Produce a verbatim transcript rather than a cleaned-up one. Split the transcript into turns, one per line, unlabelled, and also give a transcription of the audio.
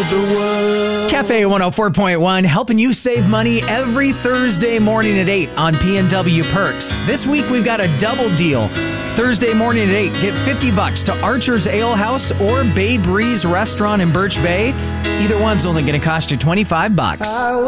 the world.
Cafe one oh four point one, helping you save money every Thursday morning at eight on P N W Perks. This week we've got a double deal. Thursday morning at eight, get fifty bucks to Archer's Ale House or Bay Breeze Restaurant in Birch Bay. Either one's only going to cost you twenty-five bucks.